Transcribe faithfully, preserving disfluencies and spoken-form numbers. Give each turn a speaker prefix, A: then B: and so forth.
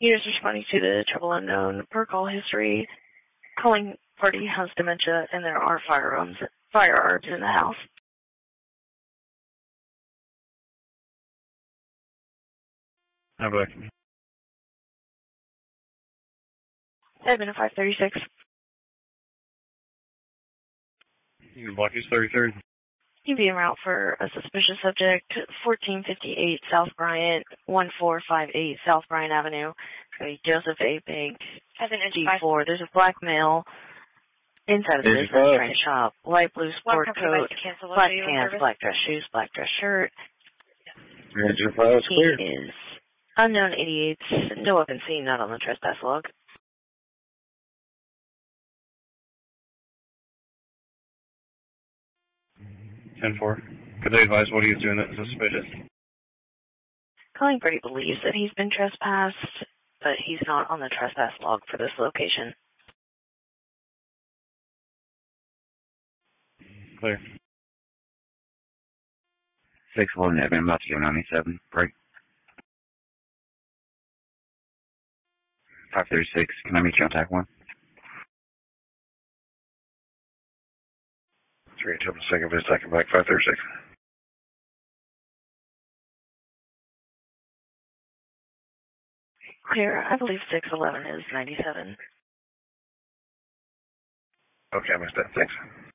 A: Users responding to the trouble unknown per call history. Calling party has dementia and there are firearms firearms in the house.
B: I'm back.
A: Admin at five thirty-six.
B: You can block his thirty-third.
A: You be en route for a suspicious subject, fourteen fifty-eight South Bryant, one four five eight South Bryant Avenue. It's going to be Joseph A. Bank, G four. There's a black male inside of the business trying to shop. Light blue sport coat, black pants, black dress shoes, black dress shirt.
B: Your file is clear.
A: He is unknown eighty-eight, no weapon seen, not on the trespass log.
B: ten four. Could they advise what he is doing that is suspicious?
A: Calling party believes that he's been trespassed, but he's not on the trespass log for this location.
B: Clear.
C: six one, Evan, about to go ninety-seven. Break. five thirty-six, can I meet you on tack one?
B: three, two, second, for a second, back, five thirty-six.
A: Clear, I believe six eleven is ninety-seven.
B: Okay, I missed that, thanks.